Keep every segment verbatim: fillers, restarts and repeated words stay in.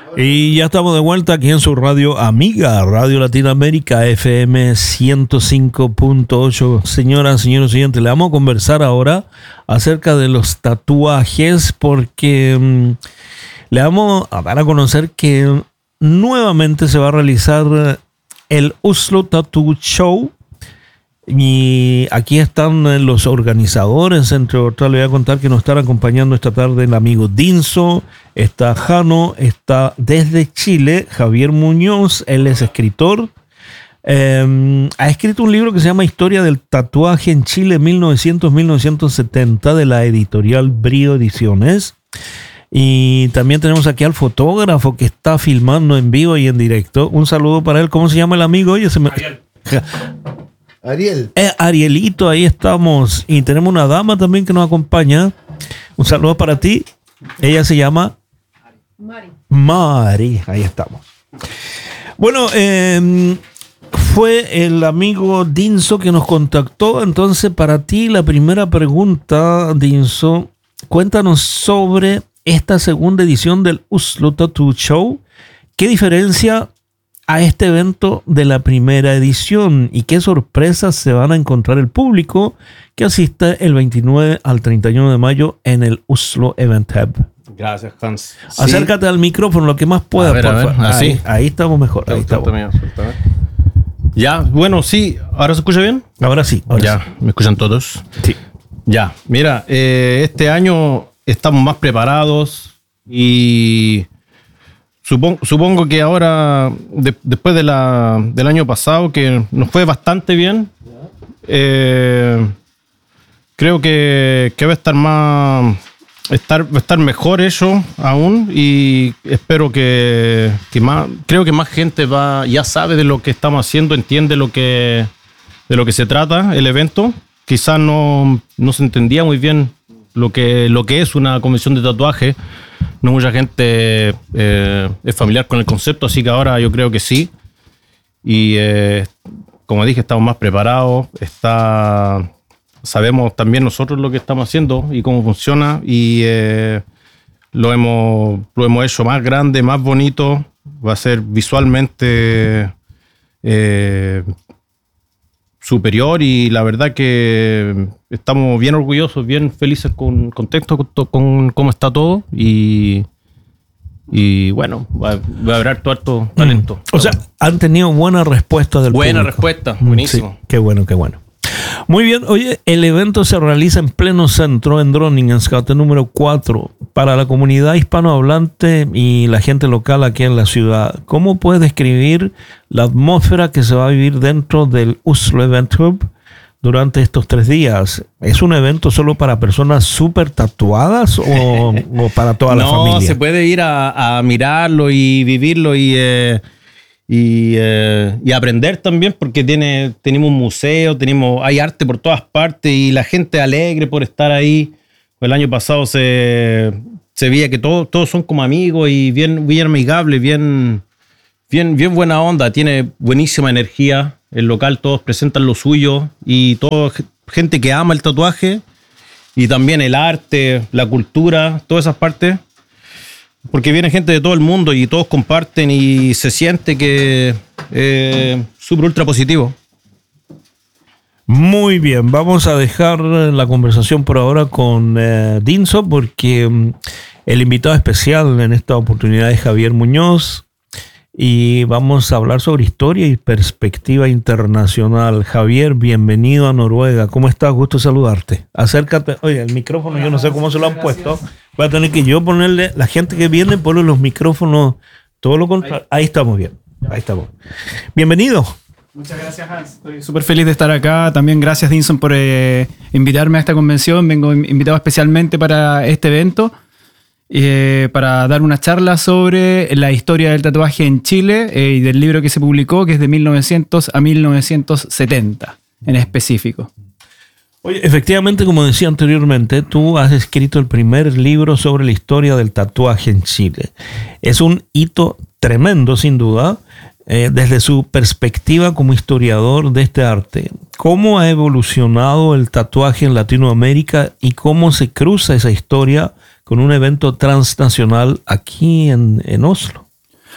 Y ya estamos de vuelta aquí en su radio amiga, Radio Latinoamérica F M ciento cinco punto ocho. Señoras, señores oyentes, le vamos a conversar ahora acerca de los tatuajes porque um, le vamos a dar a conocer que nuevamente se va a realizar el Oslo Tattoo Show. Y aquí están los organizadores, entre otras. Le voy a contar que nos están acompañando esta tarde el amigo Dinso, está Jano, está desde Chile Javier Muñoz, él es escritor, eh, ha escrito un libro que se llama Historia del Tatuaje en Chile mil novecientos a mil novecientos setenta de la editorial Brío Ediciones. Y también tenemos aquí al fotógrafo que está filmando en vivo y en directo. Un saludo para él. ¿Cómo se llama el amigo? Oye, se me... Ariel. Ariel. Eh, Arielito, ahí estamos. Y tenemos una dama también que nos acompaña. Un saludo para ti. Ella se llama Mari. Mari. Ahí estamos. Bueno, eh, fue el amigo Dinso que nos contactó. Entonces, para ti, la primera pregunta, Dinso, cuéntanos sobre esta segunda edición del Oslo Tattoo Show. ¿Qué diferencia a este evento de la primera edición y qué sorpresas se van a encontrar el público que asiste el veintinueve al treinta y uno de mayo en el Oslo Event Hub? Gracias, Hans. Sí. Acércate al micrófono lo que más puedas, A ver, por a ver, favor. así. Ahí, ahí estamos mejor. Ahí estamos. Ya, bueno, sí. ¿Ahora se escucha bien? Ahora sí. Ahora Ya, sí. ¿me escuchan todos? Sí. Ya, mira, eh, este año estamos más preparados y supongo, supongo que ahora, de, después de la, del año pasado, que nos fue bastante bien, eh, creo que, que va a estar más, estar, va a estar mejor eso aún y espero que, que más, creo que más gente va, ya sabe de lo que estamos haciendo, entiende lo que, de lo que se trata el evento. Quizás no, no se entendía muy bien lo que, lo que es una convención de tatuaje. No mucha gente eh, es familiar con el concepto, así que ahora yo creo que sí. Y eh, como dije, estamos más preparados. Está, sabemos también nosotros lo que estamos haciendo y cómo funciona. Y eh, lo, hemos, lo hemos hecho más grande, más bonito. Va a ser visualmente Eh, superior y la verdad que estamos bien orgullosos, bien felices con contexto, con, con cómo está todo y, y bueno, va, va a haber harto, harto talento. Mm. O sea, han tenido buena respuesta del Buena público. respuesta, buenísimo. Sí, qué bueno, qué bueno. Muy bien, oye, el evento se realiza en pleno centro, en Dronningens número cuatro, para la comunidad hispanohablante y la gente local aquí en la ciudad. ¿Cómo puedes describir la atmósfera que se va a vivir dentro del Oslo Event Hub durante estos tres días? ¿Es un evento solo para personas súper tatuadas o, o para toda la no, familia? No, se puede ir a, a mirarlo y vivirlo y... Eh, Y, eh, y aprender también porque tiene, tenemos un museo, tenemos, hay arte por todas partes y la gente alegre por estar ahí. El año pasado se, se veía que todos, todos son como amigos y bien, bien amigables, bien, bien, bien buena onda, tiene buenísima energía. El local todos presentan lo suyo y todo, gente que ama el tatuaje y también el arte, la cultura, todas esas partes. Porque viene gente de todo el mundo y todos comparten y se siente que es eh, súper ultra positivo. Muy bien, vamos a dejar la conversación por ahora con eh, Dinso porque um, el invitado especial en esta oportunidad es Javier Muñoz y vamos a hablar sobre historia y perspectiva internacional. Javier, bienvenido a Noruega. ¿Cómo estás? Gusto saludarte. Acércate. Oye, el micrófono yo no sé cómo se lo han puesto. Voy a tener que yo ponerle, la gente que viene pone los micrófonos, todo lo contrario. Ahí estamos bien. Ahí estamos. Bienvenido. Muchas gracias, Hans. Estoy súper feliz de estar acá. También gracias, Dinson, por eh, invitarme a esta convención. Vengo invitado especialmente para este evento, eh, para dar una charla sobre la historia del tatuaje en Chile eh, y del libro que se publicó, que es de mil novecientos a mil novecientos setenta en específico. Oye, efectivamente, como decía anteriormente, tú has escrito el primer libro sobre la historia del tatuaje en Chile. Es un hito tremendo, sin duda, eh, desde su perspectiva como historiador de este arte. ¿Cómo ha evolucionado el tatuaje en Latinoamérica y cómo se cruza esa historia con un evento transnacional aquí en, en Oslo?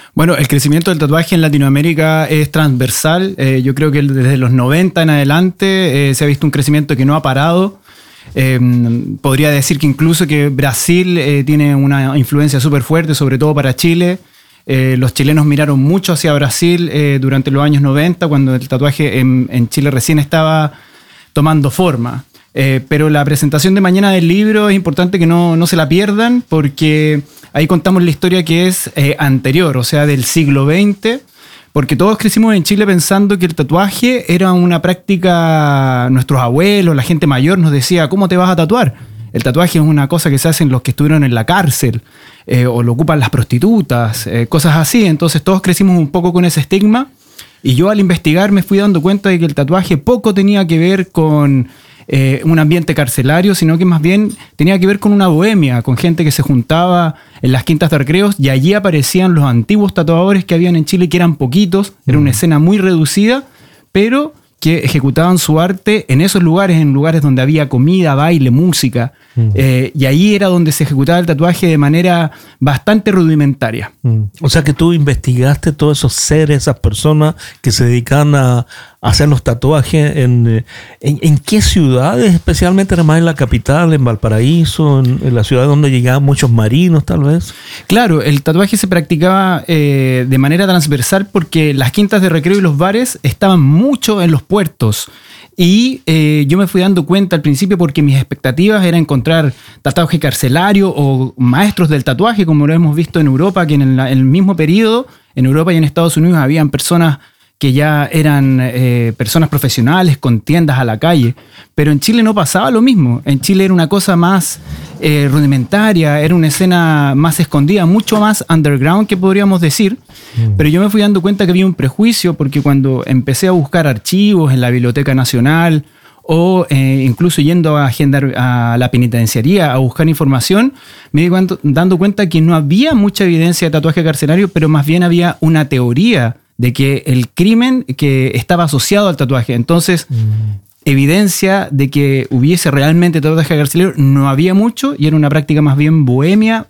Bueno, el crecimiento del tatuaje en Latinoamérica es transversal. Eh, yo creo que desde los noventa en adelante eh, se ha visto un crecimiento que no ha parado. Eh, podría decir que incluso que Brasil eh, tiene una influencia súper fuerte, sobre todo para Chile. Eh, los chilenos miraron mucho hacia Brasil eh, durante los años noventa, cuando el tatuaje en, en Chile recién estaba tomando forma. Eh, pero la presentación de mañana del libro es importante que no, no se la pierdan, porque ahí contamos la historia que es eh, anterior, o sea, del siglo veinte, porque todos crecimos en Chile pensando que el tatuaje era una práctica, nuestros abuelos, la gente mayor nos decía, ¿cómo te vas a tatuar? El tatuaje es una cosa que se hacen los que estuvieron en la cárcel, eh, o lo ocupan las prostitutas, eh, cosas así. Entonces todos crecimos un poco con ese estigma, y yo al investigar me fui dando cuenta de que el tatuaje poco tenía que ver con eh, un ambiente carcelario, sino que más bien tenía que ver con una bohemia, con gente que se juntaba en las quintas de recreos, y allí aparecían los antiguos tatuadores que habían en Chile, que eran poquitos, era una escena muy reducida, pero que ejecutaban su arte en esos lugares, en lugares donde había comida, baile, música. Mm. Eh, y ahí era donde se ejecutaba el tatuaje de manera bastante rudimentaria. Mm. O sea que tú investigaste todos esos seres, esas personas que se dedican a, a hacer los tatuajes. En, en, ¿En qué ciudades? Especialmente además en la capital, en Valparaíso, en, en la ciudad donde llegaban muchos marinos tal vez. Claro, el tatuaje se practicaba eh, de manera transversal porque las quintas de recreo y los bares estaban mucho en los puertos. Y eh, yo me fui dando cuenta al principio porque mis expectativas eran encontrar tatuaje carcelario o maestros del tatuaje, como lo hemos visto en Europa, que en el, en el mismo periodo, en Europa y en Estados Unidos, habían personas que ya eran eh, personas profesionales con tiendas a la calle. Pero en Chile no pasaba lo mismo. En Chile era una cosa más eh, rudimentaria, era una escena más escondida, mucho más underground, que podríamos decir. Mm. Pero yo me fui dando cuenta que había un prejuicio, porque cuando empecé a buscar archivos en la Biblioteca Nacional o eh, incluso yendo a, agendar, a la penitenciaría a buscar información, me di cuenta, dando cuenta que no había mucha evidencia de tatuaje carcelario, pero más bien había una teoría de que el crimen que estaba asociado al tatuaje. Entonces, mm. evidencia de que hubiese realmente tatuaje carcelario no había mucho, y era una práctica más bien bohemia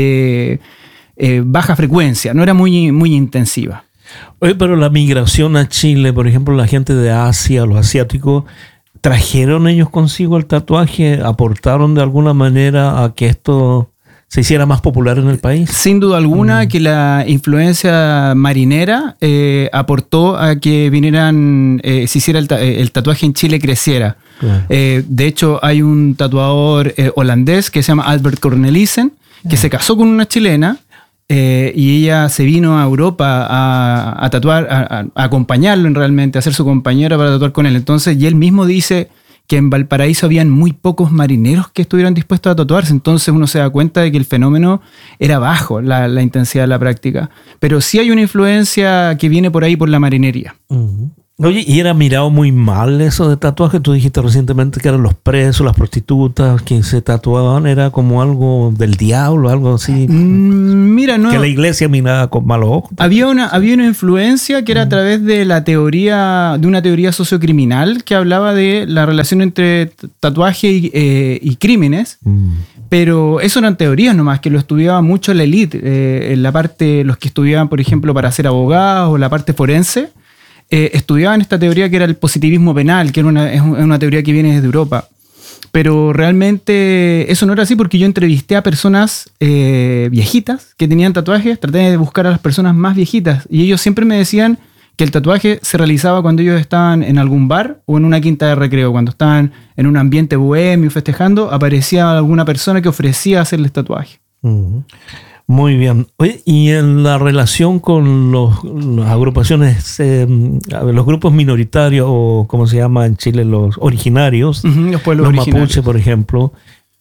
de eh, baja frecuencia, no era muy, muy intensiva. Oye, pero la migración a Chile, por ejemplo, la gente de Asia, los asiáticos, ¿trajeron ellos consigo el tatuaje? ¿Aportaron de alguna manera a que esto se hiciera más popular en el país? Sin duda alguna mm. que la influencia marinera eh, aportó a que vinieran, eh, se hiciera el, ta- el tatuaje en Chile creciera. Yeah. Eh, de hecho, hay un tatuador eh, holandés que se llama Albert Cornelissen, que yeah. se casó con una chilena, eh, y ella se vino a Europa a, a tatuar, a, a acompañarlo en realmente, a ser su compañera para tatuar con él. Entonces, y él mismo dice que en Valparaíso habían muy pocos marineros que estuvieran dispuestos a tatuarse. Entonces uno se da cuenta de que el fenómeno era bajo, la, la intensidad de la práctica. Pero sí hay una influencia que viene por ahí por la marinería. Uh-huh. Oye, ¿y era mirado muy mal eso de tatuaje? Tú dijiste recientemente que eran los presos, las prostitutas que se tatuaban, era como algo del diablo, algo así. Mm, mira, no. Que la iglesia miraba con malos ojos. Había una, había una influencia que era a través de la teoría, de una teoría sociocriminal que hablaba de la relación entre tatuaje y, eh, y crímenes. Mm. Pero eso eran teorías nomás, que lo estudiaba mucho la élite. Eh, en la parte, los que estudiaban, por ejemplo, para ser abogados o la parte forense, Eh, estudiaban esta teoría que era el positivismo penal, que era una, es una teoría que viene desde Europa. Pero realmente eso no era así, porque yo entrevisté a personas eh, viejitas que tenían tatuajes, traté de buscar a las personas más viejitas, y ellos siempre me decían que el tatuaje se realizaba cuando ellos estaban en algún bar o en una quinta de recreo. Cuando estaban en un ambiente bohemio festejando, aparecía alguna persona que ofrecía hacerles tatuaje. Uh-huh. Muy bien. Oye, y en la relación con los, las agrupaciones, eh, los grupos minoritarios, o como se llama en Chile, los originarios, uh-huh, los pueblos los originarios. mapuche, por ejemplo,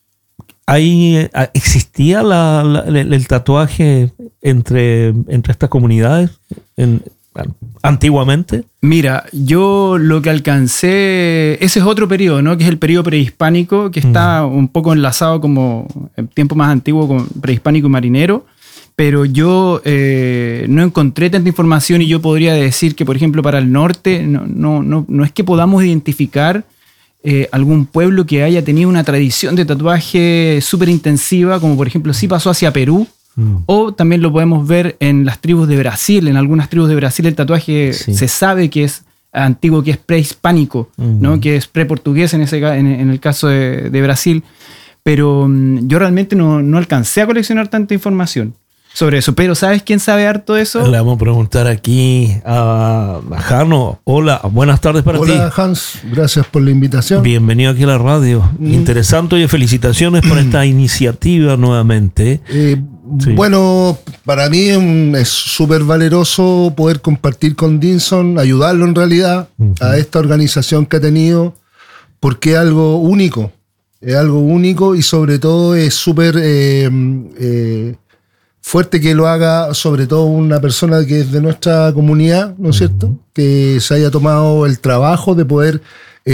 ¿ahí existía la, la, el tatuaje entre, entre estas comunidades en, antiguamente? Mira, yo lo que alcancé, ese es otro periodo, ¿no? Que es el periodo prehispánico, que está mm. un poco enlazado como el tiempo más antiguo con prehispánico y marinero, pero yo eh, no encontré tanta información, y yo podría decir que, por ejemplo, para el norte no, no, no, no es que podamos identificar eh, algún pueblo que haya tenido una tradición de tatuaje súper intensiva, como por ejemplo sí pasó hacia Perú, Mm. O también lo podemos ver en las tribus de Brasil. En algunas tribus de Brasil el tatuaje sí. se sabe que es antiguo, que es prehispánico, mm. ¿no? Que es preportugués en, ese, en, en el caso de, de Brasil. Pero um, yo realmente no, no alcancé a coleccionar tanta información sobre eso. Pero ¿sabes quién sabe harto de eso? Le vamos a preguntar aquí a, a Jano. Hola, buenas tardes para Hola, ti. Hola Hans, gracias por la invitación. Bienvenido aquí a la radio. Mm. Interesante, y felicitaciones por esta iniciativa nuevamente. Eh, sí. Bueno, para mí es súper valeroso poder compartir con Dinson, ayudarlo en realidad uh-huh. a esta organización que ha tenido, porque es algo único. Es algo único y sobre todo es súper eh, eh, fuerte que lo haga sobre todo una persona que es de nuestra comunidad, ¿no es cierto? Uh-huh. Que se haya tomado el trabajo de poder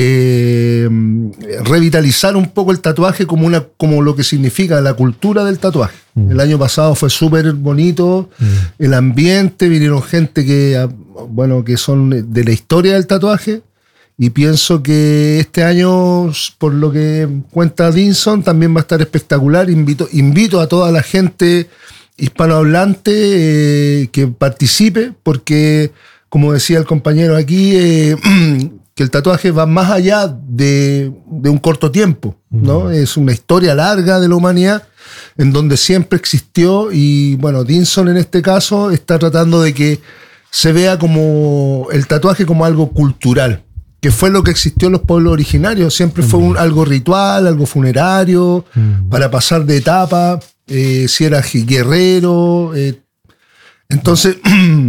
eh, revitalizar un poco el tatuaje como, una, como lo que significa la cultura del tatuaje. Uh-huh. El año pasado fue súper bonito, uh-huh. el ambiente, vinieron gente que, bueno, que son de la historia del tatuaje. Y pienso que este año, por lo que cuenta Dinson, también va a estar espectacular. Invito, invito a toda la gente hispanohablante eh, que participe, porque, como decía el compañero aquí, eh, que el tatuaje va más allá de, de un corto tiempo, ¿no? Uh-huh. Es una historia larga de la humanidad, en donde siempre existió, y bueno, Dinson en este caso está tratando de que se vea como el tatuaje como algo cultural, que fue lo que existió en los pueblos originarios. Siempre fue un, algo ritual, algo funerario, mm. para pasar de etapa, eh, si eras guerrero. Eh. Entonces,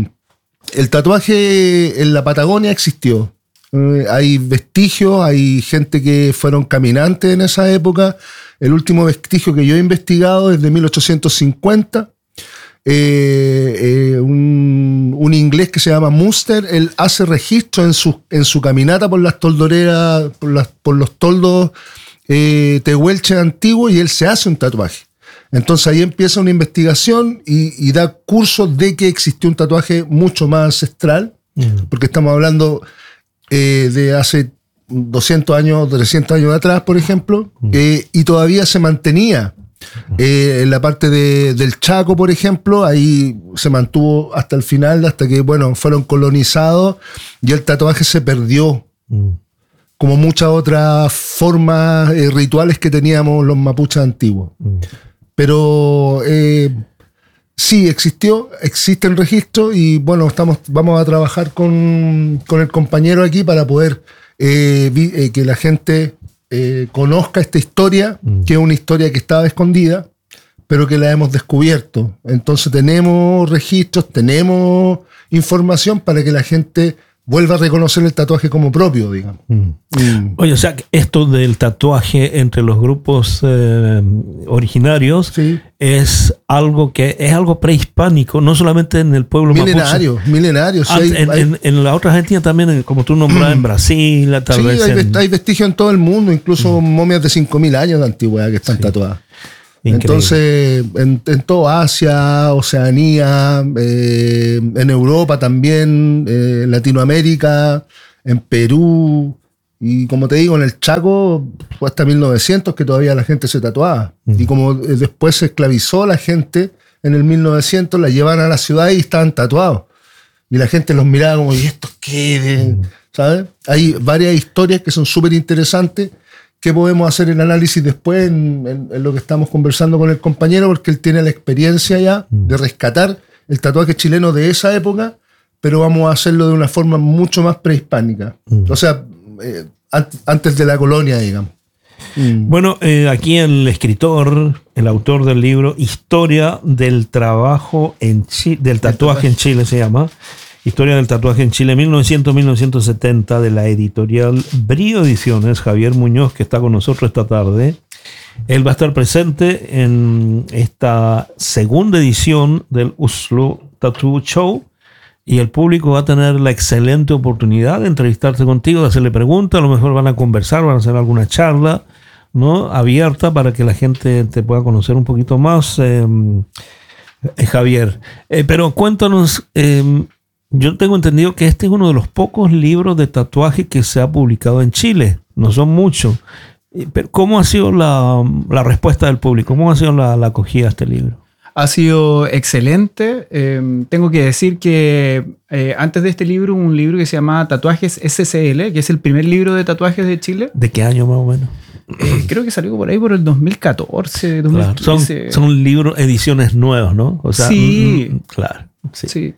el tatuaje en la Patagonia existió. Eh, hay vestigios, hay gente que fueron caminantes en esa época. El último vestigio que yo he investigado es de mil ochocientos cincuenta. Eh, eh, un, un inglés que se llama Muster, él hace registro en su, en su caminata por las toldoreras, por, las, por los toldos eh, tehuelches antiguos, y él se hace un tatuaje. Entonces ahí empieza una investigación y, y da cursos de que existió un tatuaje mucho más ancestral, mm. porque estamos hablando eh, de hace doscientos años, trescientos años atrás, por ejemplo, mm. eh, y todavía se mantenía. Eh, en la parte de, del Chaco, por ejemplo, ahí se mantuvo hasta el final, hasta que, bueno, fueron colonizados y el tatuaje se perdió, mm. como muchas otras formas eh, rituales que teníamos los mapuches antiguos. Mm. Pero eh, sí, existió, existen registros, y bueno, estamos, vamos a trabajar con, con el compañero aquí para poder eh, vi, eh, que la gente Eh, conozca esta historia, mm. que es una historia que estaba escondida, pero que la hemos descubierto. Entonces tenemos registros, tenemos información para que la gente vuelva a reconocer el tatuaje como propio, digamos. Mm. Mm. Oye, o sea, esto del tatuaje entre los grupos eh, originarios, sí. es algo que es algo prehispánico, no solamente en el pueblo milenario, mapuche. Milenario, sí. Ah, hay, en, hay, en, en la otra Argentina también, como tú nombras, en Brasil, tal sí, vez. Hay, en... hay vestigios en todo el mundo, incluso mm. momias de cinco mil años de antigüedad que están sí. tatuadas. Increíble. Entonces, en, en toda Asia, Oceanía, eh, en Europa también, eh, en Latinoamérica, en Perú, y como te digo, en el Chaco fue hasta mil novecientos que todavía la gente se tatuaba. Mm. Y como después se esclavizó la gente, en el mil novecientos la llevaban a la ciudad y estaban tatuados. Y la gente los miraba como, ¿y esto qué? Mm. ¿Sabes? Hay varias historias que son súper interesantes, que podemos hacer el análisis después en, en, en lo que estamos conversando con el compañero, porque él tiene la experiencia ya de rescatar el tatuaje chileno de esa época, pero vamos a hacerlo de una forma mucho más prehispánica. Mm. O sea, eh, antes de la colonia, digamos. Mm. Bueno, eh, aquí el escritor, el autor del libro Historia del Trabajo en Chile, del Tatuaje en Chile se llama, Historia del Tatuaje en Chile, mil novecientos a mil novecientos setenta, de la editorial Brío Ediciones, Javier Muñoz, que está con nosotros esta tarde. Él va a estar presente en esta segunda edición del Oslo Tattoo Show, y el público va a tener la excelente oportunidad de entrevistarse contigo, de hacerle preguntas, a lo mejor van a conversar, van a hacer alguna charla, ¿no?, abierta para que la gente te pueda conocer un poquito más, eh, eh, Javier. Eh, pero cuéntanos... Eh, Yo tengo entendido que este es uno de los pocos libros de tatuaje que se ha publicado en Chile. No son muchos. Pero ¿cómo ha sido la, la respuesta del público? ¿Cómo ha sido la, la acogida a este libro? Ha sido excelente. Eh, tengo que decir que eh, antes de este libro, un libro que se llama Tatuajes S C L, que es el primer libro de tatuajes de Chile. ¿De qué año más o menos? Eh, creo que salió por ahí por el dos mil catorce, dos mil quince. Claro, son, son libros, ediciones nuevas, ¿no? O sea, sí. Mm, claro. Sí. sí.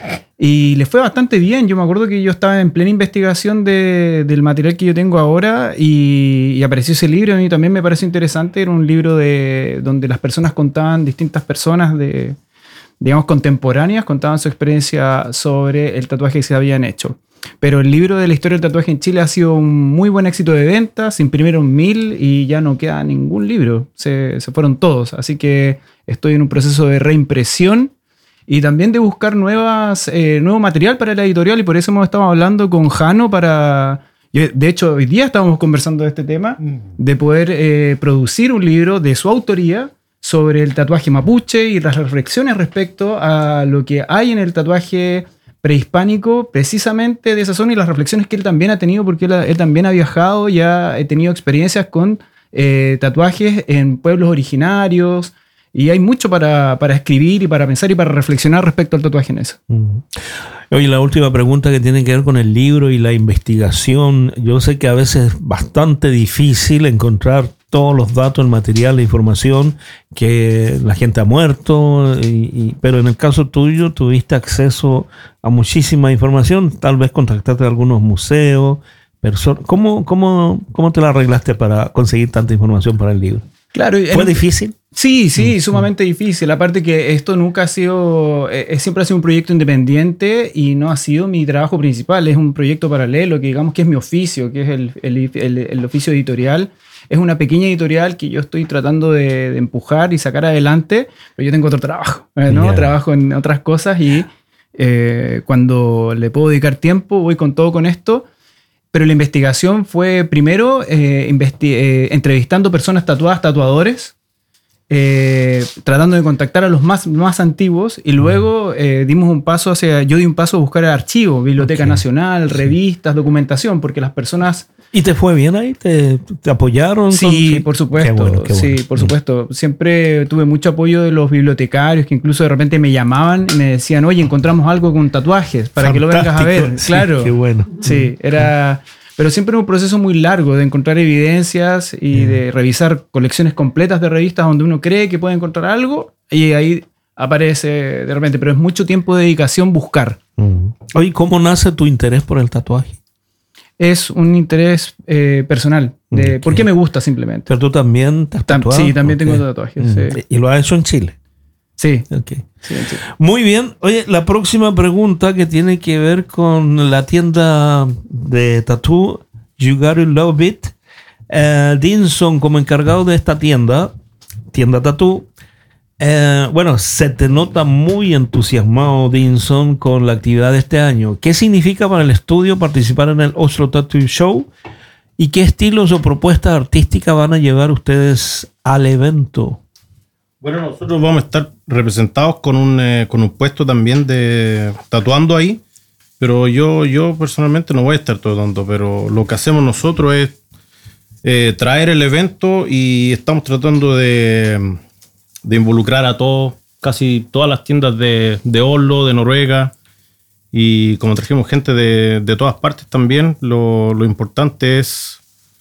Y le fue bastante bien. Yo me acuerdo que yo estaba en plena investigación de, del material que yo tengo ahora y, y apareció ese libro. A mí también me pareció interesante. Era un libro de, donde las personas contaban, distintas personas de, digamos, contemporáneas, contaban su experiencia sobre el tatuaje que se habían hecho. Pero el libro de la historia del tatuaje en Chile ha sido un muy buen éxito de ventas. Se imprimieron mil y ya no queda ningún libro. Se, se fueron todos. Así que estoy en un proceso de reimpresión y también de buscar nuevas, eh, nuevo material para la editorial, y por eso hemos estado hablando con Jano para... De hecho, hoy día estábamos conversando de este tema, de poder eh, producir un libro de su autoría sobre el tatuaje mapuche y las reflexiones respecto a lo que hay en el tatuaje prehispánico, precisamente de esa zona, y las reflexiones que él también ha tenido, porque él, él también ha viajado y ha tenido experiencias con eh, tatuajes en pueblos originarios. Y hay mucho para, para escribir y para pensar y para reflexionar respecto al tatuaje en eso. Mm. Oye, la última pregunta que tiene que ver con el libro y la investigación. Yo sé que a veces es bastante difícil encontrar todos los datos, el material, la información, que la gente ha muerto, y, y, pero en el caso tuyo tuviste acceso a muchísima información, tal vez contactaste a algunos museos, personas. ¿Cómo, cómo, cómo te la arreglaste para conseguir tanta información para el libro? Claro, ¿Fue en, difícil? Sí, sí, sumamente difícil. Aparte que esto nunca ha sido, eh, siempre ha sido un proyecto independiente y no ha sido mi trabajo principal. Es un proyecto paralelo que digamos que es mi oficio, que es el, el, el, el oficio editorial. Es una pequeña editorial que yo estoy tratando de, de empujar y sacar adelante, pero yo tengo otro trabajo, ¿no? Yeah. Trabajo en otras cosas y eh, cuando le puedo dedicar tiempo voy con todo con esto. Pero la investigación fue primero eh, investi- eh, entrevistando personas tatuadas, tatuadores, eh, tratando de contactar a los más, más antiguos, y luego eh, dimos un paso hacia, yo di un paso a buscar archivos, Biblioteca okay. Nacional, revistas, sí. documentación, porque las personas... ¿Y te fue bien ahí? ¿Te, te apoyaron? Sí, con... por supuesto. Qué bueno, qué bueno. Sí, por supuesto. Siempre tuve mucho apoyo de los bibliotecarios que incluso de repente me llamaban y me decían, oye, encontramos algo con tatuajes para Fantástico. Que lo vengas a ver. Sí, claro. Qué bueno. Sí, era... Pero siempre era un proceso muy largo de encontrar evidencias y mm. de revisar colecciones completas de revistas donde uno cree que puede encontrar algo y ahí aparece de repente. Pero es mucho tiempo de dedicación buscar. Mm. Oye, ¿cómo nace tu interés por el tatuaje? Es un interés eh, personal. De okay. ¿Por qué me gusta simplemente? ¿Pero tú también te has tatuado? Sí, también okay. tengo tatuajes. Mm. Sí. ¿Y lo has hecho en Chile? Sí. Okay. sí, sí. Muy bien. Oye, la próxima pregunta que tiene que ver con la tienda de tatú, You Gotta Love It. Uh, Dinson, como encargado de esta tienda, tienda tatú, uh, bueno, se te nota muy entusiasmado, Dinson, con la actividad de este año. ¿Qué significa para el estudio participar en el Oslo Tattoo Show? ¿Y qué estilos o propuestas artísticas van a llevar ustedes al evento? Bueno, nosotros vamos a estar representados con un, eh, con un puesto también de tatuando ahí, pero yo, yo personalmente no voy a estar tatuando, pero lo que hacemos nosotros es eh, traer el evento y estamos tratando de, de involucrar a todos, casi todas las tiendas de, de Oslo, de Noruega, y como trajimos gente de, de todas partes también, lo, lo importante es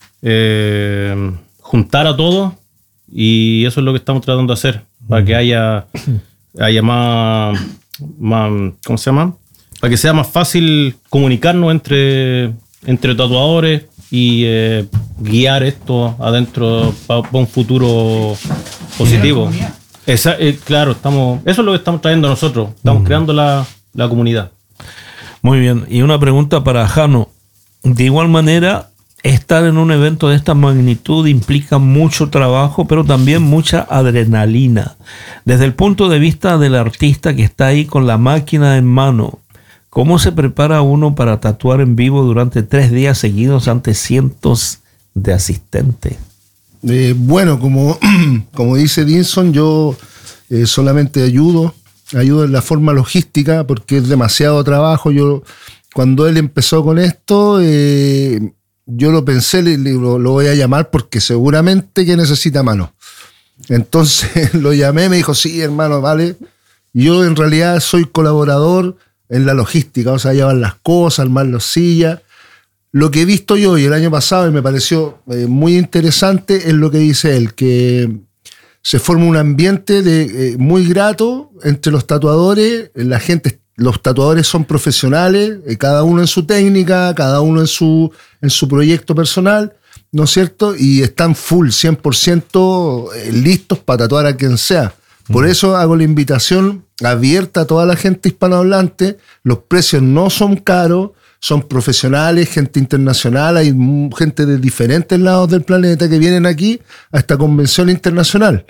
eh, juntar a todos. Y eso es lo que estamos tratando de hacer, para que haya, haya más, más, ¿cómo se llama? Para que sea más fácil comunicarnos entre, entre tatuadores y eh, guiar esto adentro para pa un futuro positivo. Esa, eh, claro, estamos, eso es lo que estamos trayendo nosotros, estamos uh-huh. creando la, la comunidad. Muy bien, y una pregunta para Jano. De igual manera, estar en un evento de esta magnitud implica mucho trabajo, pero también mucha adrenalina. Desde el punto de vista del artista que está ahí con la máquina en mano, ¿cómo se prepara uno para tatuar en vivo durante tres días seguidos ante cientos de asistentes? Eh, bueno, como, como dice Dinson, yo eh, solamente ayudo, ayudo en la forma logística porque es demasiado trabajo. Yo, cuando él empezó con esto... Eh, Yo lo pensé, lo, lo voy a llamar porque seguramente que necesita mano. Entonces lo llamé, me dijo, sí, hermano, vale. Yo en realidad soy colaborador en la logística, o sea, llevar las cosas, armar las sillas. Lo que he visto yo y el año pasado y me pareció eh, muy interesante es lo que dice él, que se forma un ambiente de, eh, muy grato entre los tatuadores, la gente, los tatuadores son profesionales, eh, cada uno en su técnica, cada uno en su, en su proyecto personal, ¿no es cierto? Y están full, cien por ciento listos para tatuar a quien sea. Por eso hago la invitación abierta a toda la gente hispanohablante. Los precios no son caros, son profesionales, gente internacional, hay gente de diferentes lados del planeta que vienen aquí a esta convención internacional.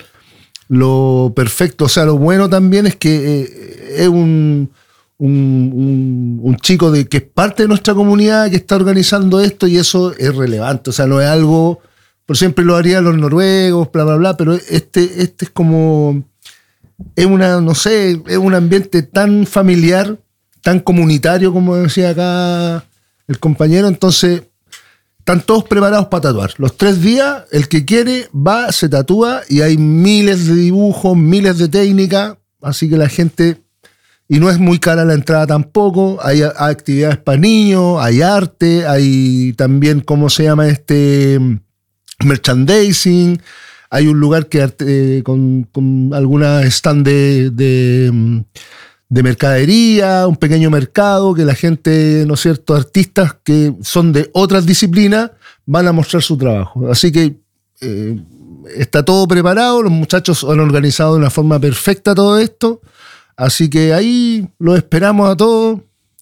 Lo perfecto, o sea, lo bueno también es que eh, es un, un, un, un chico de, que es parte de nuestra comunidad que está organizando esto y eso es relevante. O sea, no es algo, por siempre lo harían los noruegos, bla, bla, bla, pero este, este es como, es una, no sé, es un ambiente tan familiar, tan comunitario, como decía acá el compañero. Entonces, están todos preparados para tatuar. Los tres días, el que quiere va, se tatúa y hay miles de dibujos, miles de técnicas, así que la gente... Y no es muy cara la entrada tampoco, hay, hay actividades para niños, hay arte, hay también, ¿cómo se llama este? Merchandising, hay un lugar que eh, con, con alguna stand de... de de mercadería, un pequeño mercado que la gente, ¿no es cierto?, artistas que son de otras disciplinas van a mostrar su trabajo. Así que eh, está todo preparado, los muchachos han organizado de una forma perfecta todo esto, así que ahí los esperamos a todos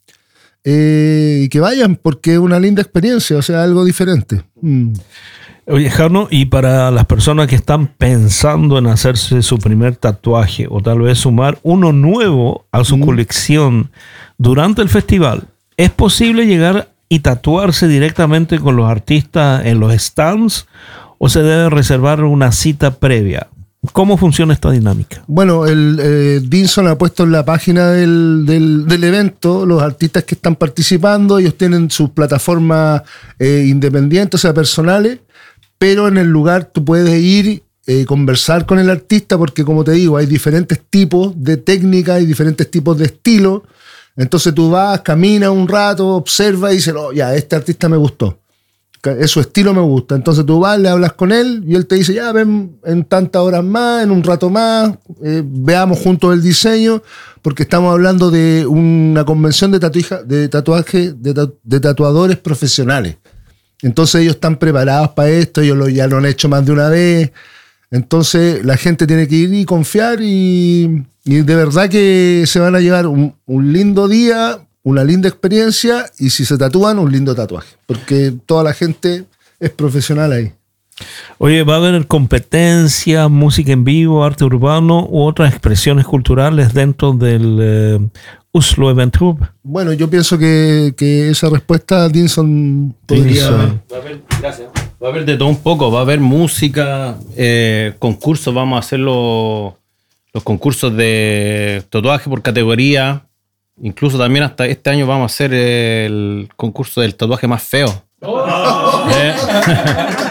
eh, y que vayan porque es una linda experiencia, o sea, algo diferente. Mm. Oye, Jarno, y para las personas que están pensando en hacerse su primer tatuaje o tal vez sumar uno nuevo a su mm. colección durante el festival, ¿es posible llegar y tatuarse directamente con los artistas en los stands o se debe reservar una cita previa? ¿Cómo funciona esta dinámica? Bueno, el eh, Dinson ha puesto en la página del, del, del evento los artistas que están participando, ellos tienen sus plataformas eh, independientes, o sea, personales, pero en el lugar tú puedes ir, eh, conversar con el artista, porque como te digo, hay diferentes tipos de técnicas y diferentes tipos de estilos. Entonces tú vas, caminas un rato, observas y dices, oh, ya, este artista me gustó. Es su estilo me gusta. Entonces tú vas, le hablas con él y él te dice, ya, ven en tantas horas más, en un rato más, eh, veamos juntos el diseño, porque estamos hablando de una convención de, tatuaje, de tatuaje, de, tatu, de tatuadores profesionales. Entonces ellos están preparados para esto, ellos lo, ya lo han hecho más de una vez. Entonces la gente tiene que ir y confiar y, y de verdad que se van a llevar un, un lindo día, una linda experiencia y si se tatúan, un lindo tatuaje. Porque toda la gente es profesional ahí. Oye, ¿va a haber competencia, música en vivo, arte urbano u otras expresiones culturales dentro del eh, Oslo Event Hub? Bueno, yo pienso que, que esa respuesta Dinson podría... Va a haber, gracias. Va a haber de todo un poco, va a haber música, eh, concursos, vamos a hacer los, los concursos de tatuaje por categoría. Incluso también hasta este año vamos a hacer el concurso del tatuaje más feo. Oh. Eh.